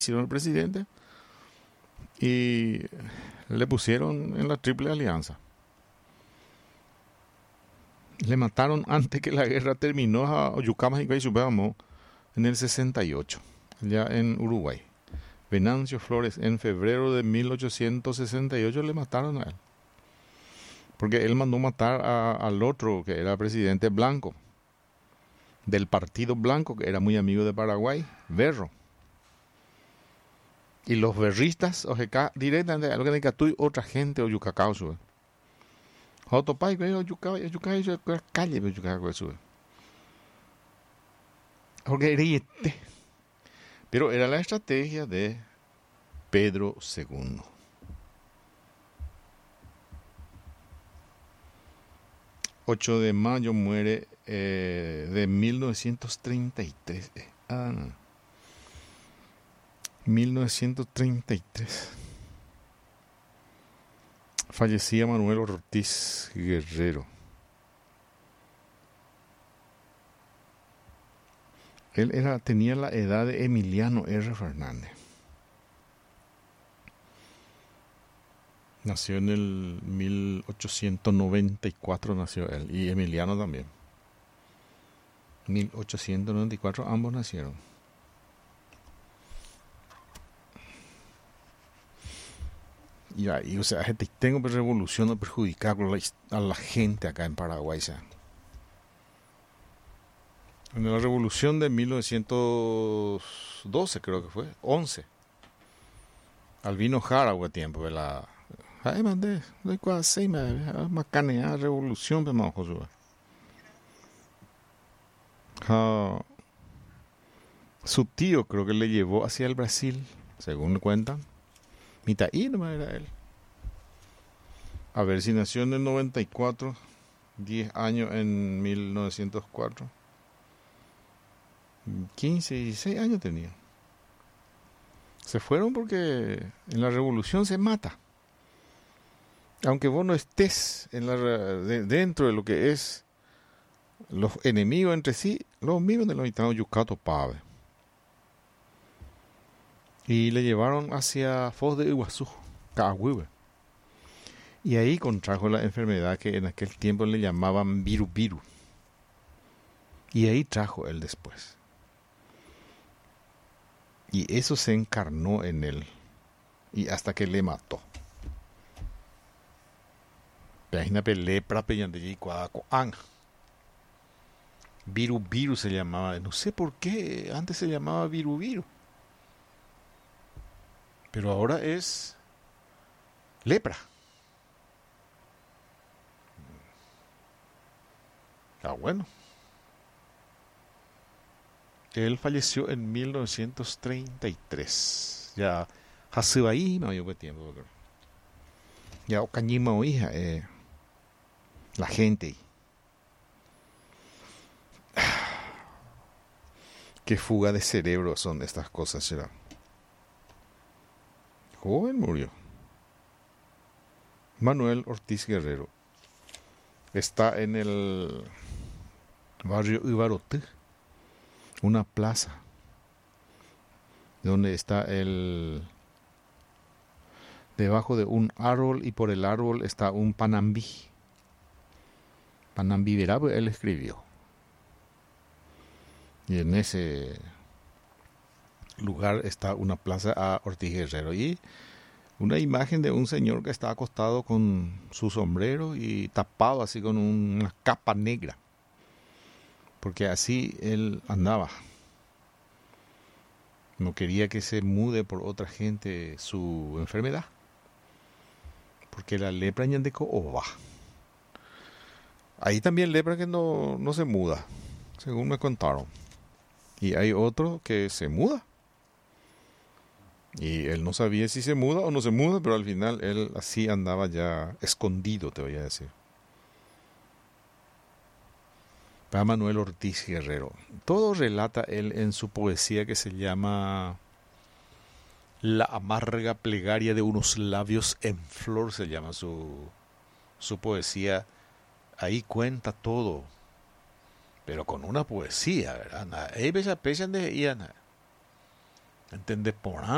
hicieron el presidente y le pusieron en la Triple Alianza. Le mataron antes que la guerra terminó a Oyucama y Supéramo en el 68, ya en Uruguay. Venancio Flores, en febrero de 1868 le mataron a él. Porque él mandó matar al otro, que era presidente blanco, del Partido Blanco, que era muy amigo de Paraguay, Berro. Y los berristas, directamente, a lo que hay otra gente, o yucacao, sube. Otopay, calle, sube. Pero era la estrategia de Pedro II. ...8 de mayo muere de 1933. 1933. Fallecía Manuel Ortiz Guerrero. Él tenía la edad de Emiliano R. Fernández. Nació en el 1894, nació él, y Emiliano también. 1894, ambos nacieron. Y ahí, o sea, tengo revolución de perjudicar a la gente acá en Paraguay, o sea. En la revolución de 1912, creo que fue, 11. Albino Jara hubo tiempo, ¿verdad? Ay, mandé, doy quase, macanear revolución, pero no, Josué. Su tío creo que le llevó hacia el Brasil, según cuentan. Mitaí nomás era él. A ver, si nació en el 94, 10 años en 1904. 15, 16 años tenía. Se fueron porque en la revolución se mata. Aunque vos no estés dentro de lo que es los enemigos entre sí, los mismos de los gitanos Yucato Pave. Y le llevaron hacia Foz de Iguazú, Cahuihue. Y ahí contrajo la enfermedad que en aquel tiempo le llamaban viru. Y ahí trajo él después. Y eso se encarnó en él. Y hasta que le mató. Viru se llamaba. No sé por qué antes se llamaba viru. Pero ahora es lepra. Bueno. Él falleció en 1933. Ya hace ahí mayor tiempo. Ya Ocañima o hija, la gente. Qué fuga de cerebro son estas cosas, será. Joven murió. Manuel Ortiz Guerrero. Está en el barrio Ibarote, una plaza donde está debajo de un árbol, y por el árbol está un panambí. Panambí Verabo, él escribió. Y en ese lugar está una plaza a Ortiz Guerrero y una imagen de un señor que está acostado con su sombrero y tapado así con una capa negra, porque así él andaba. No quería que se mude por otra gente su enfermedad, porque la lepra ñandeco ova. Ahí también lepra que no se muda, según me contaron. Y hay otro que se muda. Y él no sabía si se muda o no se muda, pero al final él así andaba ya escondido, te voy a decir. Para Manuel Ortiz Guerrero. Todo relata él en su poesía que se llama La amarga plegaria de unos labios en flor, se llama su poesía. Ahí cuenta todo, pero con una poesía, ¿verdad? ¿Entendés por ahí?